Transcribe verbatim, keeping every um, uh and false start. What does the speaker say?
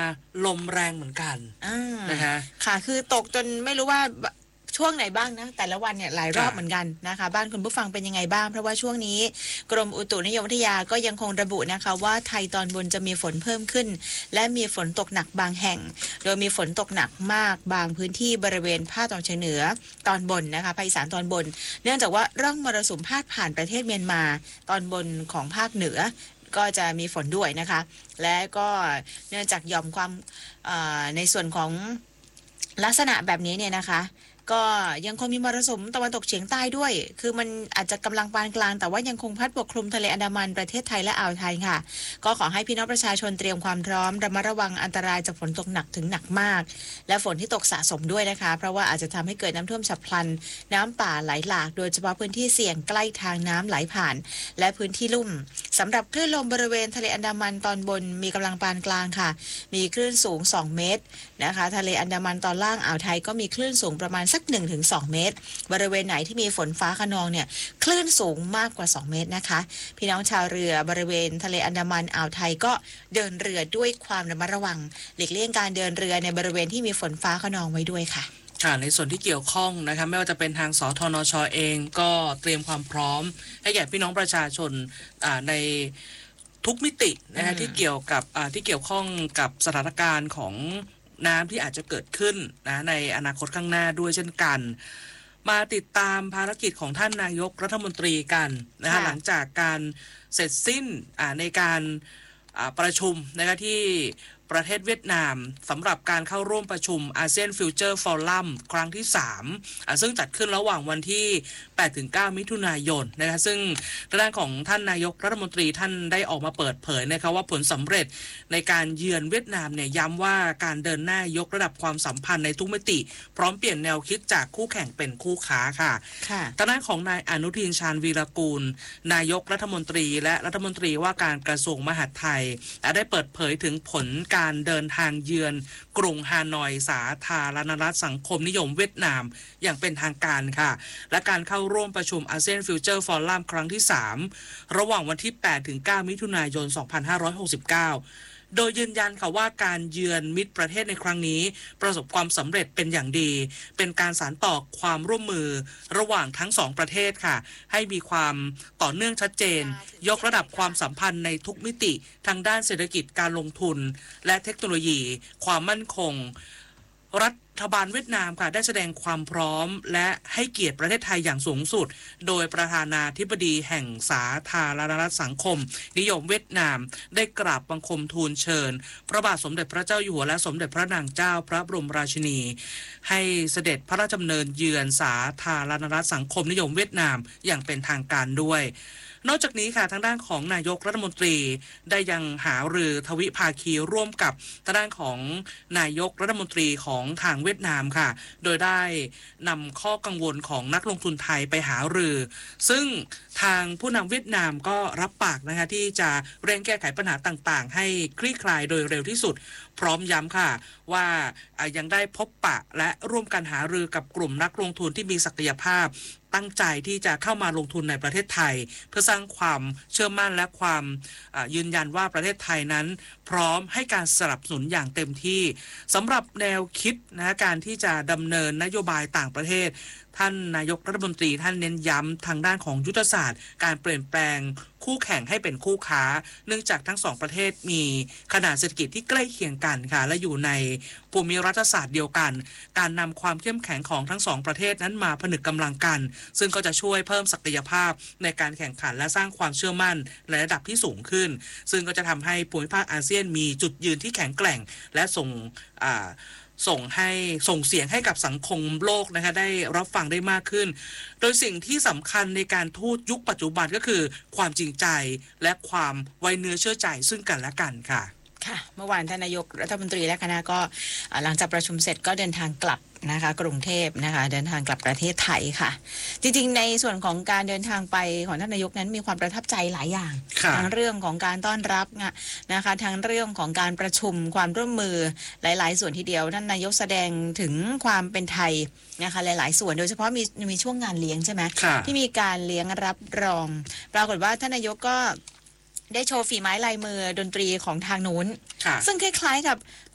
ลมแรงเหมือนกันนะคะค่ะคือตกจนไม่รู้ว่าช่วงไหนบ้างนะแต่ละวันเนี่ยหลายรอบเหมือนกันนะคะบ้านคุณผู้ฟังเป็นยังไงบ้างเพราะว่าช่วงนี้กรมอุตุนิยมวิทยาก็ยังคงระบุนะคะว่าไทยตอนบนจะมีฝนเพิ่มขึ้นและมีฝนตกหนักบางแห่งโดยมีฝนตกหนักมากบางพื้นที่บริเวณภาคตะวันออกเฉียงเหนือตอนบนนะคะภาคอีสานตอนบนเนื่องจากว่าร่องมรสุมพาดผ่านประเทศเมียนมาตอนบนของภาคเหนือก็จะมีฝนด้วยนะคะและก็เนื่องจากหย่อมความในส่วนของลักษณะแบบนี้เนี่ยนะคะก็ยังคงมีมรสุมตะวันตกเฉียงใต้ด้วยคือมันอาจจะกำลังปานกลางแต่ว่ายังคงพัดปกคลุมทะเลอันดามันประเทศไทยและอ่าวไทยค่ะก็ขอให้พี่น้องประชาชนเตรียมความพร้อมระมัดระวังอันตรายจากฝนตกหนักถึงหนักมากและฝนที่ตกสะสมด้วยนะคะเพราะว่าอาจจะทำให้เกิดน้ำท่วมฉับพลันน้ำป่าไหลหลากโดยเฉพาะพื้นที่เสี่ยงใกล้ทางน้ำไหลผ่านและพื้นที่ลุ่มสำหรับคลื่นลมบริเวณทะเลอันดามันตอนบนมีกำลังปานกลางค่ะมีคลื่นสูงสองเมตรนะคะทะเลอันดามันตอนล่างอ่าวไทยก็มีคลื่นสูงประมาณสัก หนึ่งถึงสอง เมตรบริเวณไหนที่มีฝนฟ้าคะนองเนี่ยคลื่นสูงมากกว่าสองเมตรนะคะพี่น้องชาวเรือบริเวณทะเลอันดามันอ่าวไทยก็เดินเรือด้วยความระมัดระวังหลีกเลี่ยงการเดินเรือในบริเวณที่มีฝนฟ้าคะนองไว้ด้วยค่ะค่ะในส่วนที่เกี่ยวข้องนะคะไม่ว่าจะเป็นทางสทนช.เองก็เตรียมความพร้อมให้แก่พี่น้องประชาชนในทุกมิตินะคะที่เกี่ยวกับที่เกี่ยวข้องกับสถานการณ์ของน้ำที่อาจจะเกิดขึ้นนะในอนาคตข้างหน้าด้วยเช่นกันมาติดตามภารกิจของท่านนายกรัฐมนตรีกันนะคะหลังจากการเสร็จสิ้นในการประชุมนะคะที่ประเทศเวียดนามสำหรับการเข้าร่วมประชุมอาเซียนฟิวเจอร์ฟอรัมครั้งที่สามซึ่งจัดขึ้นระหว่างวันที่แปดถึงเก้ามิถุนายนนะคะซึ่งด้านของท่านนายกรัฐมนตรีท่านได้ออกมาเปิดเผยนะคะว่าผลสำเร็จในการเยือนเวียดนามเนี่ยย้ำว่าการเดินหน้ายกระดับความสัมพันธ์ในทุกมิติพร้อมเปลี่ยนแนวคิดจากคู่แข่งเป็นคู่ค้าค่ะด้านของนายอนุทินชาญวีรกูลนายกรัฐมนตรีและรัฐมนตรีว่าการกระทรวงมหาดไทยได้เปิดเผยถึงผลการเดินทางเยือนกรุงฮานอยสาธารณรัฐสังคมนิยมเวียดนามอย่างเป็นทางการค่ะและการเข้าร่วมประชุมอาเซียนฟิวเจอร์ฟอรัมครั้งที่สามระหว่างวันที่แปดถึงเก้ามิถุนายนสองพันห้าร้อยหกสิบเก้าโดยยืนยันค่ะว่าการเยือนมิตรประเทศในครั้งนี้ประสบความสำเร็จเป็นอย่างดีเป็นการสานต่อความร่วมมือระหว่างทั้งสองประเทศค่ะให้มีความต่อเนื่องชัดเจนยกระดับความสัมพันธ์ในทุกมิติทางด้านเศรษฐกิจการลงทุนและเทคโนโลยีความมั่นคงรัฐบาลเวียดนามค่ะได้แสดงความพร้อมและให้เกียรติประเทศไทยอย่างสูงสุดโดยประธานาธิบดีแห่งสาธารณรัฐสังคมนิยมเวียดนามได้กราบบังคมทูลเชิญพระบาทสมเด็จพระเจ้าอยู่หัวและสมเด็จพระนางเจ้าพระบรมราชินีให้เสด็จพระราชดำเนินเยือนสาธารณรัฐสังคมนิยมเวียดนามอย่างเป็นทางการด้วยนอกจากนี้ค่ะทางด้านของนายกรัฐมนตรีได้ยังหารือทวิภาคีร่วมกับทางด้านของนายกรัฐมนตรีของทางเวียดนามค่ะโดยได้นำข้อกังวลของนักลงทุนไทยไปหารือซึ่งทางผู้นำเวียดนามก็รับปากนะคะที่จะเร่งแก้ไขปัญหาต่างๆให้คลี่คลายโดยเร็วที่สุดพร้อมย้ำค่ะว่ายังได้พบปะและร่วมกันหารือกับกลุ่มนักลงทุนที่มีศักยภาพตั้งใจที่จะเข้ามาลงทุนในประเทศไทยเพื่อสร้างความเชื่อมั่นและความยืนยันว่าประเทศไทยนั้นพร้อมให้การสนับสนุนอย่างเต็มที่สำหรับแนวคิดนะการที่จะดำเนินนโยบายต่างประเทศท่านนายกรัฐมนตรีท่านเน้นย้ำทางด้านของยุทธศาสตร์การเปลี่ยนแปลงคู่แข่งให้เป็นคู่ค้าเนื่องจากทั้งสองประเทศมีขนาดเศรษฐกิจที่ใกล้เคียงกันค่ะและอยู่ในภูมิรัฐศาสตร์เดียวกันการนำความเข้มแข็งของทั้งสองประเทศนั้นมาผนึกกำลังกันซึ่งก็จะช่วยเพิ่มศักยภาพในการแข่งขันและสร้างความเชื่อมั่นในระดับที่สูงขึ้นซึ่งก็จะทำให้ภูมิภาคอาเซียนมีจุดยืนที่แข็งแกร่งและส่งอ่าส่งให้ส่งเสียงให้กับสังคมโลกนะคะได้รับฟังได้มากขึ้นโดยสิ่งที่สำคัญในการทูตยุคปัจจุบันก็คือความจริงใจและความไว้เนื้อเชื่อใจซึ่งกันและกันค่ะค่ะเมื่อวานท่านนายกรัฐมนตรีและคณะก็หลังจากประชุมเสร็จก็เดินทางกลับนะคะกรุงเทพนะคะเดินทางกลับประเทศไทยค่ะจริงๆในส่วนของการเดินทางไปของท่านนายกนั้นมีความประทับใจหลายอย่างทั้งเรื่องของการต้อนรับนะคะทั้งเรื่องของการประชุมความร่วมมือหลายๆส่วนทีเดียวท่านนายกแสดงถึงความเป็นไทยนะคะหลายๆส่วนโดยเฉพาะมีมีช่วงงานเลี้ยงใช่ไหมที่มีการเลี้ยงรับรองปรากฏว่าท่านนายกก็ได้โชว์ฝีไม้ลายมือดนตรีของทางนู้นซึ่งคล้ายๆกับ